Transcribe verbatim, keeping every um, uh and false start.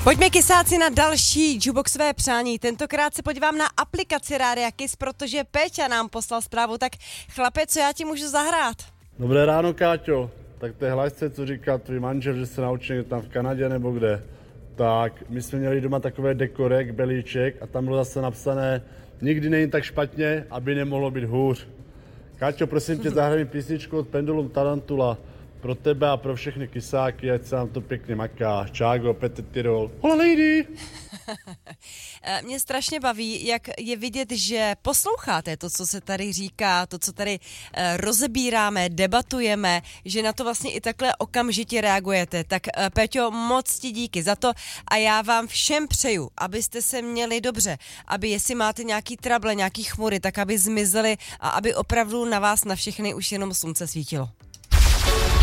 Pojďme kysáci na další jukeboxové přání. Tentokrát se podívám na aplikaci Rádia Kiss, protože Péťa nám poslal zprávu. Tak chlape, co já ti můžu zahrát? Dobré ráno, Káťo. Tak té hlasce, co říká tvůj manžel, že se naučil tam v Kanadě nebo kde. Tak my jsme měli doma takové dekorek, belíček a tam bylo zase napsané nikdy není tak špatně, aby nemohlo být hůř. Káťo, prosím tě, zahraj mi písničku od Pendulum Tarantula pro tebe a pro všechny kysáky, ať se nám to pěkně maká. Čágo, Petr Tyrol. Hola lady! Mě strašně baví, jak je vidět, že posloucháte to, co se tady říká, to, co tady rozebíráme, debatujeme, že na to vlastně i takhle okamžitě reagujete. Tak Péťo, moc ti díky za to a já vám všem přeju, abyste se měli dobře, aby jestli máte nějaký trable, nějaký chmury, tak aby zmizely a aby opravdu na vás na všechny už jenom slunce svítilo.